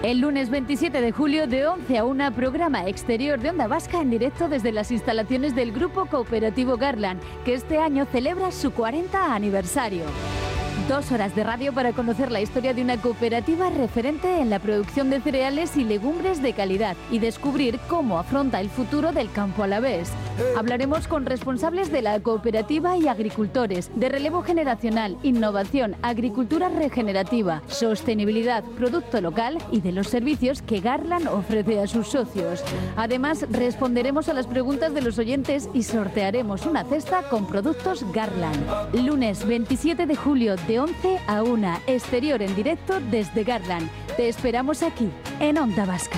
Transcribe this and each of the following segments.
El lunes 27 de julio de 11 a 1, programa exterior de Onda Vasca en directo desde las instalaciones del Grupo Cooperativo Garland, que este año celebra su 40 aniversario. 2 horas de radio para conocer la historia de una cooperativa referente en la producción de cereales y legumbres de calidad y descubrir cómo afronta el futuro del campo alavés. Hablaremos con responsables de la cooperativa y agricultores, de relevo generacional, innovación, agricultura regenerativa, sostenibilidad, producto local y de los servicios que Garland ofrece a sus socios. Además, responderemos a las preguntas de los oyentes y sortearemos una cesta con productos Garland. Lunes 27 de julio de 11 a 1, exterior en directo desde Garland. Te esperamos aquí, en Onda Vasca.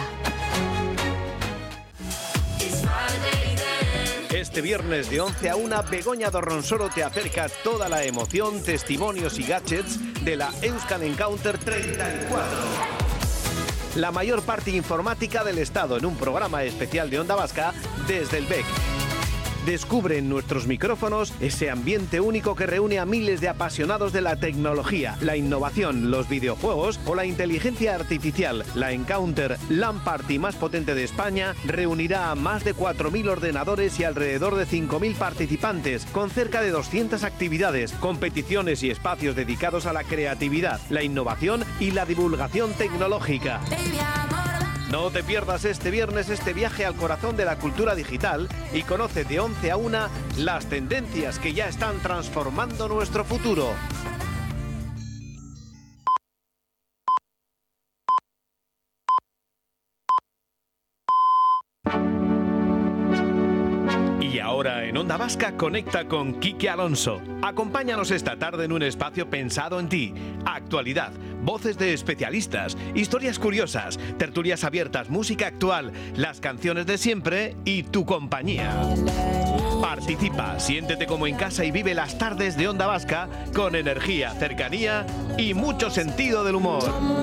Este viernes de 11 a 1, Begoña Dorronsoro te acerca toda la emoción, testimonios y gadgets de la Euskal Encounter 34. La mayor parte informática del Estado en un programa especial de Onda Vasca desde el BEC. Descubre en nuestros micrófonos ese ambiente único que reúne a miles de apasionados de la tecnología, la innovación, los videojuegos o la inteligencia artificial. La Encounter LAN Party más potente de España reunirá a más de 4.000 ordenadores y alrededor de 5.000 participantes, con cerca de 200 actividades, competiciones y espacios dedicados a la creatividad, la innovación y la divulgación tecnológica. No te pierdas este viernes este viaje al corazón de la cultura digital y conoce de 11 a 1 las tendencias que ya están transformando nuestro futuro. Y ahora en Onda Vasca conecta con Quique Alonso. Acompáñanos esta tarde en un espacio pensado en ti. Actualidad, voces de especialistas, historias curiosas, tertulias abiertas, música actual, las canciones de siempre y tu compañía. Participa, siéntete como en casa y vive las tardes de Onda Vasca con energía, cercanía y mucho sentido del humor.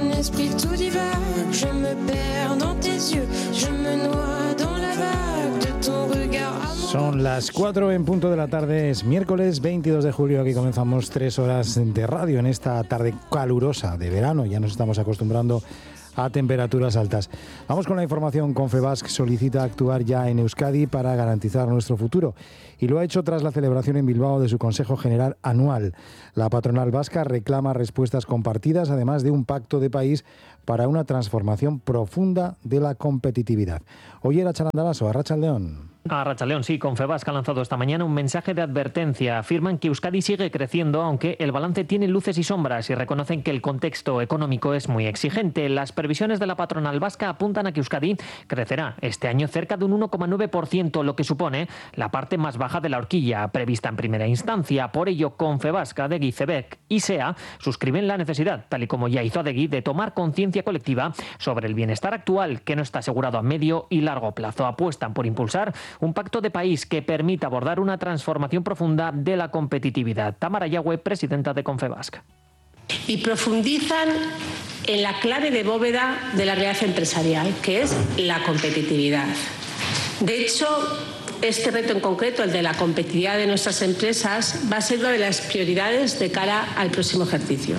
Son las 4 en punto de la tarde, es miércoles 22 de julio, aquí comenzamos 3 horas de radio en esta tarde calurosa de verano, ya nos estamos acostumbrando a temperaturas altas. Vamos con la información. Confebask solicita actuar ya en Euskadi para garantizar nuestro futuro y lo ha hecho tras la celebración en Bilbao de su Consejo General anual. La patronal vasca reclama respuestas compartidas, además de un pacto de país para una transformación profunda de la competitividad. Oyer a Charandalaso, Arratsaldeon. Arratsaldeon, sí, Confebask ha lanzado esta mañana un mensaje de advertencia. Afirman que Euskadi sigue creciendo, aunque el balance tiene luces y sombras, y reconocen que el contexto económico es muy exigente. Las previsiones de la patronal vasca apuntan a que Euskadi crecerá este año cerca de un 1,9%, lo que supone la parte más baja de la horquilla prevista en primera instancia. Por ello, Confebask, Adegi, CEBEC y SEA suscriben la necesidad, tal y como ya hizo Adegi, de tomar conciencia colectiva sobre el bienestar actual, que no está asegurado a medio y largo plazo. Apuestan por impulsar un pacto de país que permita abordar una transformación profunda de la competitividad. Tamara Yagüe, presidenta de Confebask. Y profundizan en la clave de bóveda de la realidad empresarial, que es la competitividad. De hecho, este reto en concreto, el de la competitividad de nuestras empresas, va a ser una de las prioridades de cara al próximo ejercicio.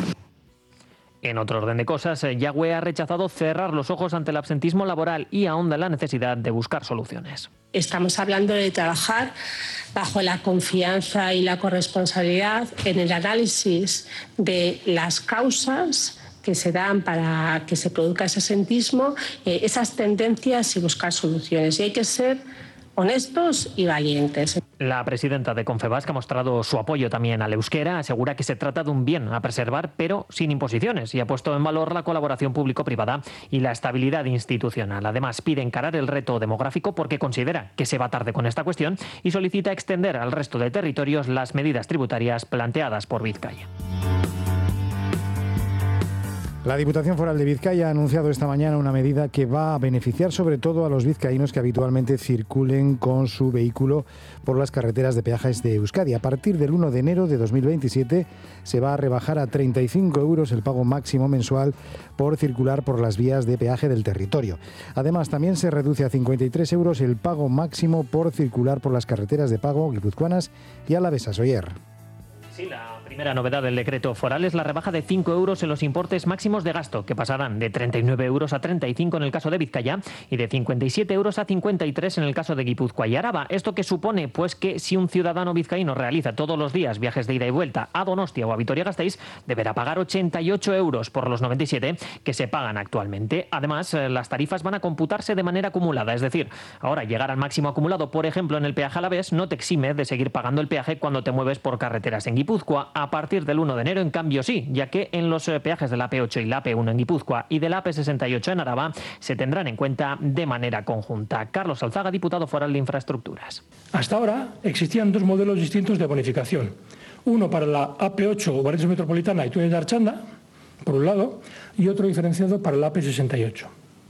En otro orden de cosas, Yagüe ha rechazado cerrar los ojos ante el absentismo laboral y ahonda en la necesidad de buscar soluciones. Estamos hablando de trabajar bajo la confianza y la corresponsabilidad en el análisis de las causas que se dan para que se produzca ese absentismo, esas tendencias y buscar soluciones. Y hay que ser honestos y valientes. La presidenta de Confebask ha mostrado su apoyo también al euskera, asegura que se trata de un bien a preservar, pero sin imposiciones, y ha puesto en valor la colaboración público-privada y la estabilidad institucional. Además, pide encarar el reto demográfico porque considera que se va tarde con esta cuestión y solicita extender al resto de territorios las medidas tributarias planteadas por Vizcaya. La Diputación Foral de Vizcaya ha anunciado esta mañana una medida que va a beneficiar sobre todo a los vizcaínos que habitualmente circulen con su vehículo por las carreteras de peajes de Euskadi. A partir del 1 de enero de 2027 se va a rebajar a 35 euros el pago máximo mensual por circular por las vías de peaje del territorio. Además, también se reduce a 53 euros el pago máximo por circular por las carreteras de pago guipuzcoanas y alavesas. Oyer. Sí, la Primera novedad del decreto foral es la rebaja de 5 euros en los importes máximos de gasto, que pasarán de 39 euros a 35 en el caso de Vizcaya y de 57 euros a 53 en el caso de Guipúzcoa y Araba. ¿Esto qué supone? Pues que si un ciudadano vizcaíno realiza todos los días viajes de ida y vuelta a Donostia o a Vitoria-Gasteiz, deberá pagar 88 euros por los 97 que se pagan actualmente. Además, las tarifas van a computarse de manera acumulada, es decir, ahora llegar al máximo acumulado, por ejemplo, en el peaje alavés, no te exime de seguir pagando el peaje cuando te mueves por carreteras en Guipúzcoa. A partir del 1 de enero, en cambio, sí, ya que en los peajes de la AP8 y la AP1 en Guipúzcoa y de la AP68 en Araba se tendrán en cuenta de manera conjunta. Carlos Alzaga, diputado foral de Infraestructuras. Hasta ahora existían dos modelos distintos de bonificación. Uno para la AP8 o Barrio Metropolitana y Túnez de Archanda, por un lado, y otro diferenciado para la AP68.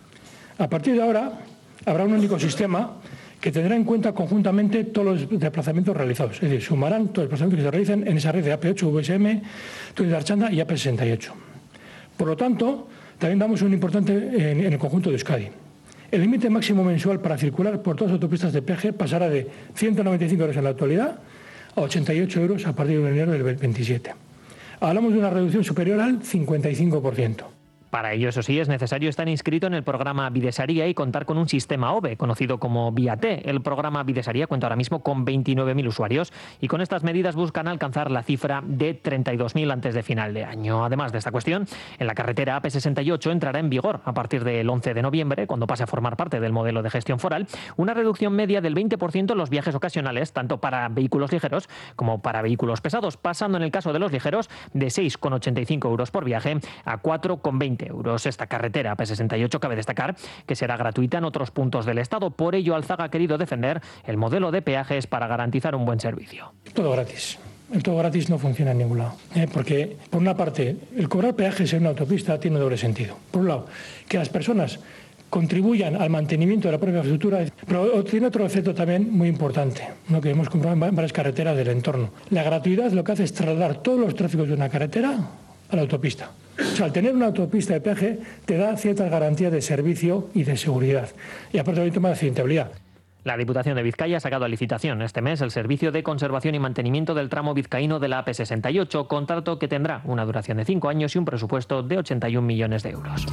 A partir de ahora, habrá un único sistema que tendrá en cuenta conjuntamente todos los desplazamientos realizados. Es decir, sumarán todos los desplazamientos que se realicen en esa red de AP8, VSM, Túnez de Archanda y AP68. Por lo tanto, también damos un importante en el conjunto de Euskadi. El límite máximo mensual para circular por todas las autopistas de peaje pasará de 195 euros en la actualidad a 88 euros a partir de enero del 27. Hablamos de una reducción superior al 55%. Para ello, eso sí, es necesario estar inscrito en el programa Bidesaria y contar con un sistema OVE, conocido como VIA-T. El programa Bidesaria cuenta ahora mismo con 29.000 usuarios y con estas medidas buscan alcanzar la cifra de 32.000 antes de final de año. Además de esta cuestión, en la carretera AP68 entrará en vigor a partir del 11 de noviembre, cuando pase a formar parte del modelo de gestión foral, una reducción media del 20% en los viajes ocasionales, tanto para vehículos ligeros como para vehículos pesados, pasando en el caso de los ligeros de 6,85 euros por viaje a 4,20 euros. Esta carretera AP68 cabe destacar que será gratuita en otros puntos del Estado. Por ello, Alzaga ha querido defender el modelo de peajes para garantizar un buen servicio. Todo gratis. El todo gratis no funciona en ningún lado. Porque, por una parte, el cobrar peajes en una autopista tiene doble sentido. Por un lado, que las personas contribuyan al mantenimiento de la propia infraestructura, pero tiene otro efecto también muy importante, ¿no?, que hemos comprobado en varias carreteras del entorno. La gratuidad lo que hace es trasladar todos los tráficos de una carretera a la autopista. O sea, al tener una autopista de peaje te da ciertas garantías de servicio y de seguridad. Y aparte hay un tema de accidentabilidad. La Diputación de Vizcaya ha sacado a licitación este mes el servicio de conservación y mantenimiento del tramo vizcaíno de la AP68, contrato que tendrá una duración de 5 años y un presupuesto de 81 millones de euros.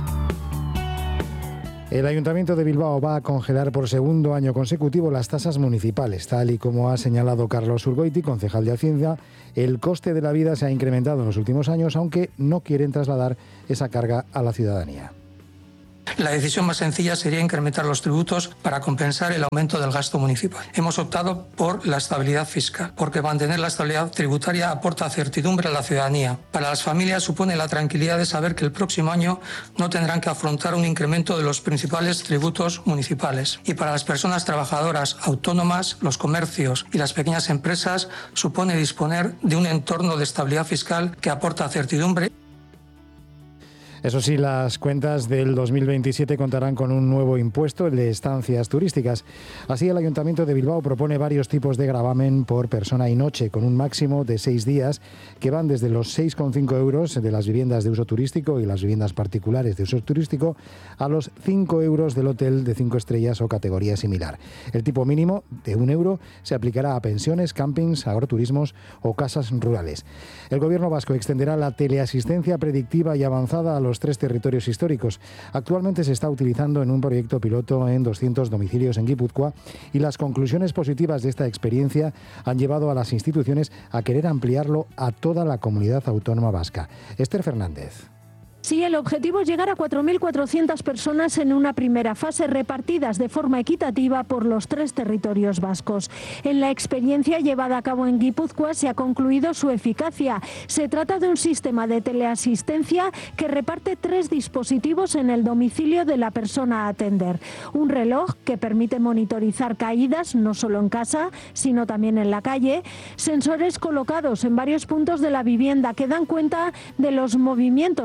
El Ayuntamiento de Bilbao va a congelar por segundo año consecutivo las tasas municipales. Tal y como ha señalado Carlos Urgoiti, concejal de Hacienda, el coste de la vida se ha incrementado en los últimos años, aunque no quieren trasladar esa carga a la ciudadanía. La decisión más sencilla sería incrementar los tributos para compensar el aumento del gasto municipal. Hemos optado por la estabilidad fiscal, porque mantener la estabilidad tributaria aporta certidumbre a la ciudadanía. Para las familias supone la tranquilidad de saber que el próximo año no tendrán que afrontar un incremento de los principales tributos municipales. Y para las personas trabajadoras, autónomas, los comercios y las pequeñas empresas supone disponer de un entorno de estabilidad fiscal que aporta certidumbre. Eso sí, las cuentas del 2027 contarán con un nuevo impuesto, el de estancias turísticas. Así, el Ayuntamiento de Bilbao propone varios tipos de gravamen por persona y noche, con un máximo de 6 días, que van desde los 6,5 euros de las viviendas de uso turístico y las viviendas particulares de uso turístico a los 5 euros del hotel de 5 estrellas o categoría similar. El tipo mínimo, de 1 euro, se aplicará a pensiones, campings, agroturismos o casas rurales. El Gobierno vasco extenderá la teleasistencia predictiva y avanzada a los 3 territorios históricos. Actualmente se está utilizando en un proyecto piloto en 200 domicilios en Guipúzcoa y las conclusiones positivas de esta experiencia han llevado a las instituciones a querer ampliarlo a toda la comunidad autónoma vasca. Esther Fernández. Sí, el objetivo es llegar a 4.400 personas en una primera fase, repartidas de forma equitativa por los 3 territorios vascos. En la experiencia llevada a cabo en Guipúzcoa se ha concluido su eficacia. Se trata de un sistema de teleasistencia que reparte 3 dispositivos en el domicilio de la persona a atender. Un reloj que permite monitorizar caídas, no solo en casa, sino también en la calle. Sensores colocados en varios puntos de la vivienda que dan cuenta de los movimientos de esa persona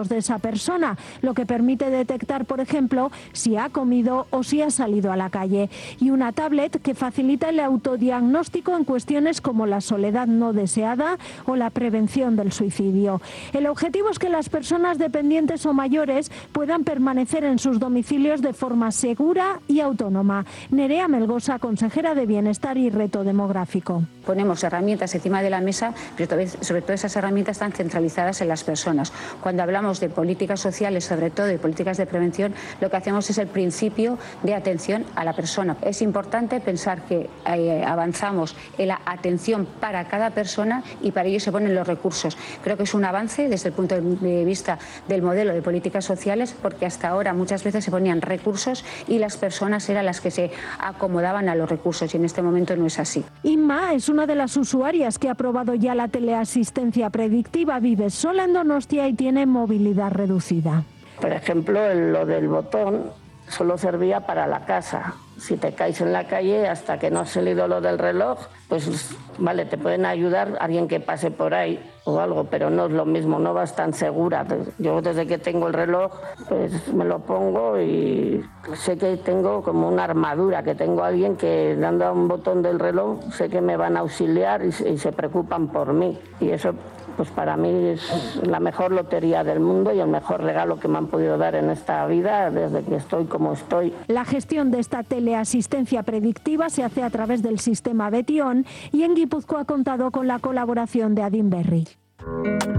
persona, lo que permite detectar, por ejemplo, si ha comido o si ha salido a la calle. Y una tablet que facilita el autodiagnóstico en cuestiones como la soledad no deseada o la prevención del suicidio. El objetivo es que las personas dependientes o mayores puedan permanecer en sus domicilios de forma segura y autónoma. Nerea Melgosa, consejera de Bienestar y Reto Demográfico. Ponemos herramientas encima de la mesa, pero sobre todo esas herramientas están centralizadas en las personas. Cuando hablamos de políticas sociales, sobre todo de políticas de prevención, lo que hacemos es el principio de atención a la persona. Es importante pensar que avanzamos en la atención para cada persona y para ello se ponen los recursos. Creo que es un avance desde el punto de vista del modelo de políticas sociales, porque hasta ahora muchas veces se ponían recursos y las personas eran las que se acomodaban a los recursos, y en este momento no es así. Inma es una de las usuarias que ha probado ya la teleasistencia predictiva. Vive sola en Donostia y tiene movilidad reducida. Por ejemplo, lo del botón solo servía para la casa. Si te caes en la calle, hasta que no ha salido lo del reloj, pues vale, te pueden ayudar alguien que pase por ahí o algo, pero no es lo mismo, no vas tan segura. Yo desde que tengo el reloj, pues me lo pongo y sé que tengo como una armadura, que tengo a alguien que dando a un botón del reloj, sé que me van a auxiliar y se preocupan por mí. Y eso, pues para mí es la mejor lotería del mundo y el mejor regalo que me han podido dar en esta vida desde que estoy como estoy. La gestión de esta teleasistencia predictiva se hace a través del sistema Betion y en Guipúzcoa ha contado con la colaboración de Adinberri.